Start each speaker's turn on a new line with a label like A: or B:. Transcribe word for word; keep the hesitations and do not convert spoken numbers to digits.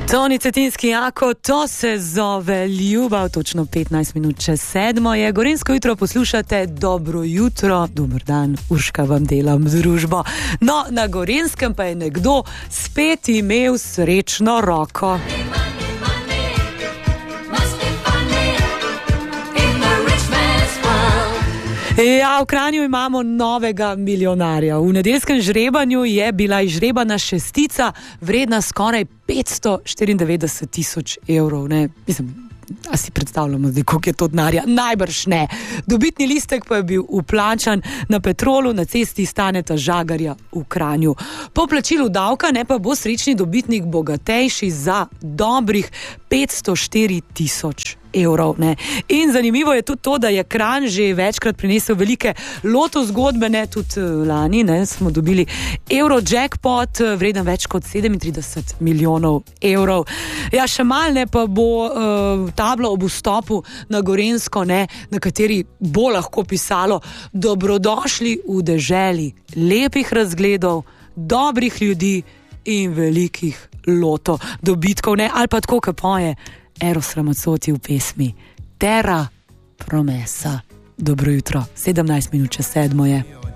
A: Toni Cetinski, jako to se zove ljubav, točno petnajst minut čez sedmo je. Gorenjsko jutro poslušate, dobro jutro, dober dan, Urška vam delam družbo. No, na Gorenjskem pa je nekdo spet imel srečno roko. Ja, v Kranju imamo novega milijonarja. V nedeljskem žrebanju je bila izžrebana šestica, vredna skoraj petsto štiriindevetdeset tisoč evrov. Ne? Mislim, a si predstavljamo zdaj, koliko je to denarja? Najbrž ne. Dobitni listek pa je bil vplačan na Petrolu na cesti Staneta Žagarja v Kranju. Po plačilu davka ne pa bo srečni dobitnik bogatejši za dobrih petsto štiri tisoč evrov. Ne. In zanimivo je tudi to, da je Kranj že večkrat prinesel velike loto zgodbe, ne, tudi lani ne, smo dobili Eurojackpot, vreden več kot sedemintrideset milijonov evrov. Ja, še mal ne pa bo uh, tablo ob vstopu na Gorenjsko, ne, na kateri bo lahko pisalo: dobrodošli v deželi lepih razgledov, dobrih ljudi in velikih loto dobitkov, ne, ali pa tako, kot poje Eros Ramazzotti v pesmi Terra Promesa. Dobro jutro, sedemnajst minut čez sedmo je.